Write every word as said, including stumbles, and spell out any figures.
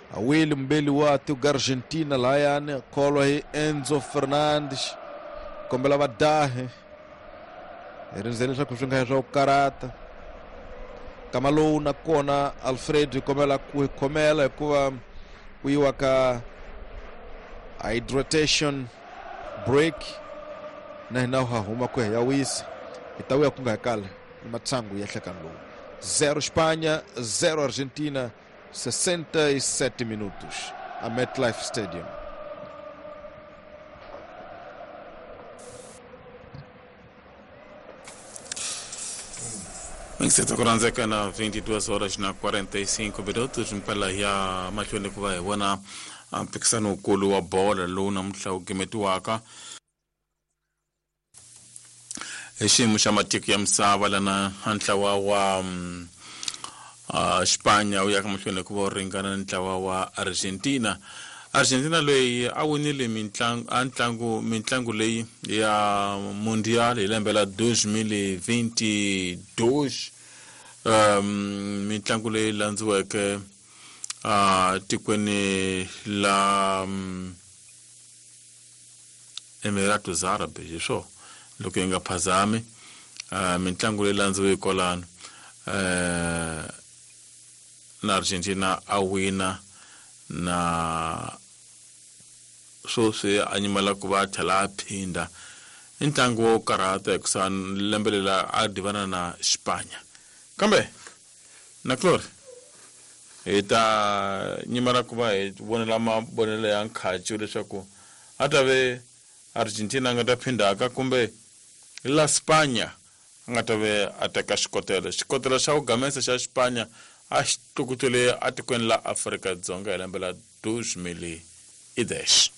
awili mbele watu Argentina layane kolo hi Enzo Fernandes kombela badahe erinzelesha kushinga hizo karata kama lo na kona Alfred kombela kukomela kuwa kuiwaka hydration break na hinaha huma kwe ya wisi itawia kunga kale matsangu ya hlakanu zero Espanha zero Argentina sessenta e sete minutos a MetLife Stadium. Mixeta kuranzeka na vinte e duas horas na quarenta e cinco minutos mpela ya machoni kuva hi vona mpikisano ukulu wa bola lowu namuntlha wu gemetiwaka hi xiyimo xa matiko ya misava lana ntlawa wa um, uh, Spanya wu yaka mahlweni ku va ringana ntlawa wa Argentina. Argentina leyi a winile mitlangu a ntlangu mitlangu leyi ya Mundial hi lembe la dois mil e vinte e dois um mitlangu leyi landziweke uh, tikweni la um, Emirates Arab hi swo loko inga phazami uh, mitlangu leyi landziweke kolano uh, na Argentina a wina na so se anyimala ku va thela phinda intlangu wo karata ekusan lembelela a divana na Spanya kambe na klor eta nyimara ku va hi vonela mabonelo ya nkhachu leswaku atave Argentina nga ta phindaka kumbe la Spanya nga ta ve ateka xikotelo xikotelo xa ku gamesa xa Spanya a xi tukutule atikweni la Afrika Dzonga hi lembe la dois mil e dez.